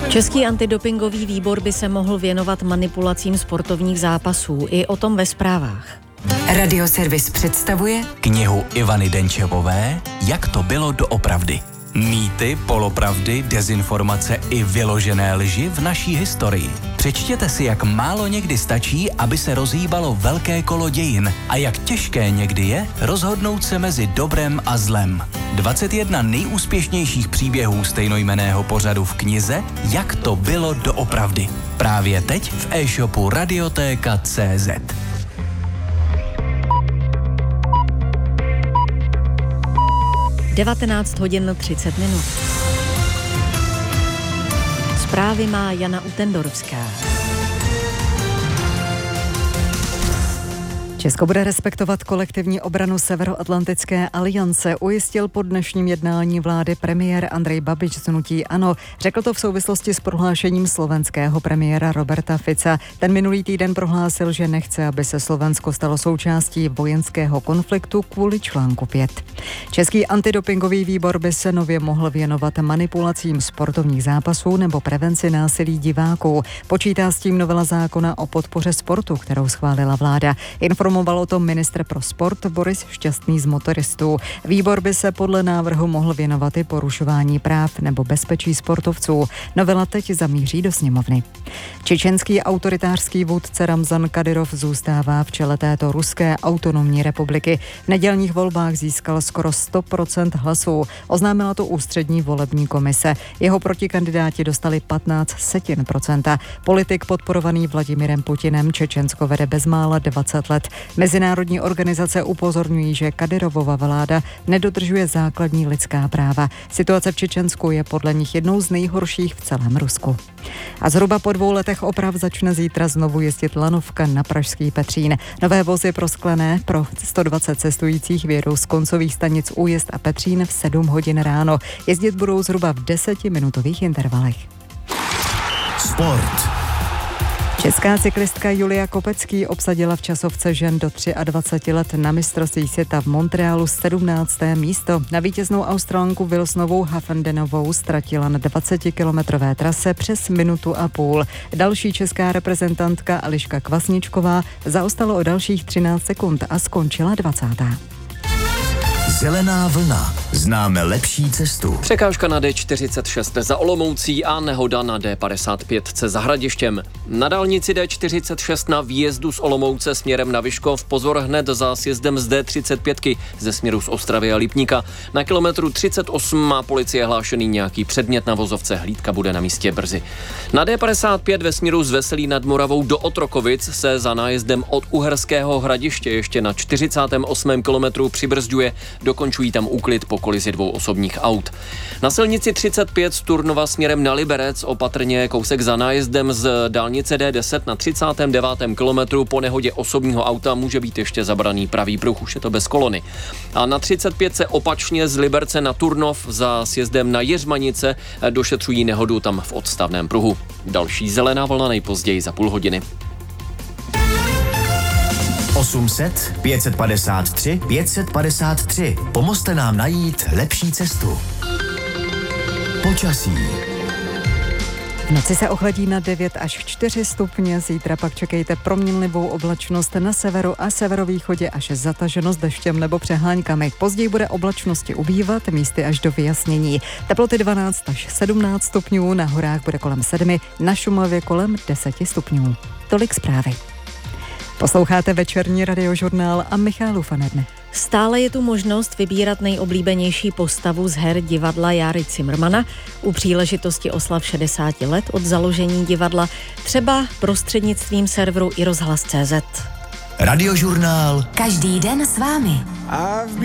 Český antidopingový výbor by se mohl věnovat manipulacím sportovních zápasů. I o tom ve zprávách. Radioservis představuje knihu Ivany Denčevové Jak to bylo doopravdy. Mýty, polopravdy, dezinformace i vyložené lži v naší historii. Přečtěte si, jak málo někdy stačí, aby se rozhýbalo velké kolo dějin a jak těžké někdy je rozhodnout se mezi dobrem a zlem. 21 nejúspěšnějších příběhů stejnojmenného pořadu v knize Jak to bylo doopravdy. Právě teď v e-shopu Radiotéka.cz. 19 hodin 30 minut. Zprávy má Jana Utendorovská. Česko bude respektovat kolektivní obranu Severoatlantické aliance, ujistil po dnešním jednání vlády premiér Andrej Babiš z hnutí ANO. Řekl to v souvislosti s prohlášením slovenského premiéra Roberta Fica. Ten minulý týden prohlásil, že nechce, aby se Slovensko stalo součástí vojenského konfliktu kvůli článku 5. Český antidopingový výbor by se nově mohl věnovat manipulacím sportovních zápasů nebo prevenci násilí diváků. Počítá s tím novela zákona o podpoře sportu, kterou schválila vláda. Informoval o tom ministr pro sport Boris Šťastný z Motoristů. Výbor by se podle návrhu mohl věnovat i porušování práv nebo bezpečí sportovců. Novela teď zamíří do sněmovny. Čečenský autoritářský vůdce Ramzan Kadyrov zůstává v čele této ruské autonomní republiky. V nedělních volbách získal skoro 100% hlasů. Oznámila to ústřední volební komise. Jeho protikandidáti dostali 15%. Politik podporovaný Vladimirem Putinem Čečensko vede bezmála 20 let. Mezinárodní organizace upozorňují, že Kadyrovova vláda nedodržuje základní lidská práva. Situace v Čečensku je podle nich jednou z nejhorších v celém Rusku. A zhruba po 2 letech oprav začne zítra znovu jezdit lanovka na pražský Petřín. Nové vozy prosklené pro 120 cestujících vyjedou z koncových stanic Újezd a Petřín v 7 hodin ráno. Jezdit budou zhruba v 10minutových intervalech. Sport. Česká cyklistka Julia Kopecký obsadila v časovce žen do 23 let na mistrovství světa v Montrealu 17. místo. Na vítěznou Australanku Wilsonovou Hafendenovou ztratila na 20-kilometrové trase přes minutu a půl. Další česká reprezentantka Eliška Kvasničková zaostala o dalších 13 sekund a skončila 20. Zelená vlna. Známe lepší cestu. Překážka na D46 za Olomoucí a nehoda na D55 za Hradištěm. Na dálnici D46 na výjezdu z Olomouce směrem na Vyškov pozor hned za sjezdem z D35 ze směru z Ostravy a Lipníka. Na kilometru 38 má policie hlášený nějaký předmět na vozovce. Hlídka bude na místě brzy. Na D55 ve směru z Veselí nad Moravou do Otrokovic se za nájezdem od Uherského Hradiště ještě na 48. kilometru přibrzďuje. Dokončují tam úklid po kolizi 2 osobních aut. Na silnici 35 z Turnova směrem na Liberec opatrně kousek za nájezdem z dálnice D10 na 39. kilometru po nehodě osobního auta může být ještě zabraný pravý pruh, už je to bez kolony. A na 35 se opačně z Liberce na Turnov za sjezdem na Jeřmanice došetřují nehodu tam v odstavném pruhu. Další zelená vlna nejpozději za půl hodiny. 800 553 553. Pomozte nám najít lepší cestu. Počasí. V noci se ochladí na 9 až 4 stupně, zítra pak čekejte proměnlivou oblačnost na severu a severovýchodě až zataženost deštěm nebo přeháňkami. Později bude oblačnosti ubývat, místy až do vyjasnění. Teploty 12 až 17 stupňů, na horách bude kolem 7, na Šumavě kolem 10 stupňů. Tolik zprávy. Posloucháte večerní radiožurnál a Michálův dne. Stále je tu možnost vybírat nejoblíbenější postavu z her divadla Járy Cimrmana u příležitosti oslav 60 let od založení divadla, třeba prostřednictvím serveru iRozhlas.cz. Radiožurnál. Každý den s vámi.